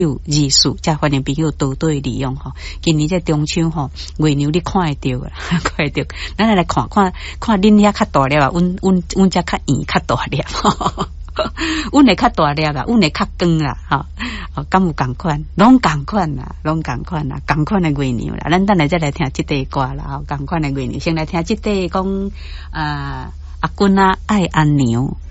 有艺术，才欢迎朋友多多利用吼。今年这中秋吼，月牛你看会到啦，看会到。咱来看恁遐较大粒啊，阮遮较圆较大粒吼。阮会较大粒啦，阮会较光啦，吼，敢有共款？拢共款啦，共款的月牛啦。咱等下再来听这首歌啦，共款的月牛，先来听这首讲阿君啊爱安娘。